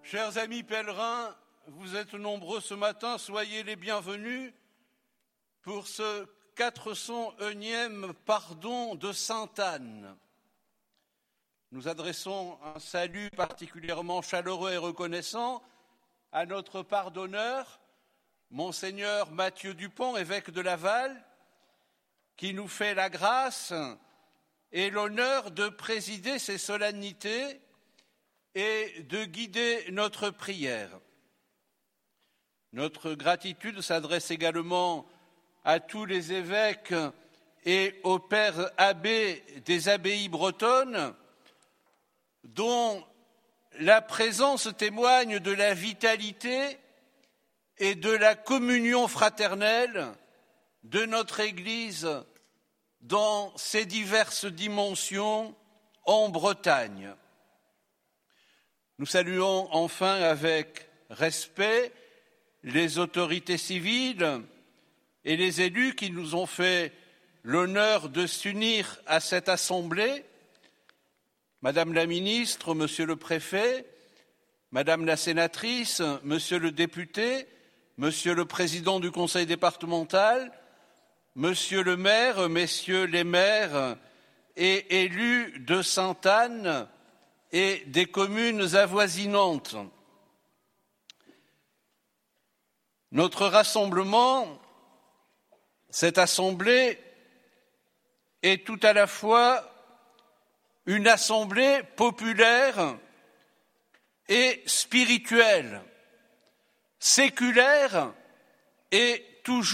Chers amis pèlerins, vous êtes nombreux ce matin, soyez les bienvenus pour ce 401e pardon de Sainte-Anne. Nous adressons un salut particulièrement chaleureux et reconnaissant à notre pardonneur, Monseigneur Mathieu Dupont, évêque de Laval, qui nous fait la grâce et l'honneur de présider ces solennités et de guider notre prière. Notre gratitude s'adresse également à tous les évêques et aux pères abbés des abbayes bretonnes, dont la présence témoigne de la vitalité et de la communion fraternelle de notre Église dans ses diverses dimensions en Bretagne. Nous saluons enfin avec respect les autorités civiles et les élus qui nous ont fait l'honneur de s'unir à cette assemblée. Madame la ministre, Monsieur le préfet, Madame la sénatrice, Monsieur le député, Monsieur le président du conseil départemental, Monsieur le maire, Messieurs les maires et élus de Sainte-Anne et des communes avoisinantes. Notre rassemblement, cette assemblée, est tout à la fois une assemblée populaire et spirituelle, séculaire et toujours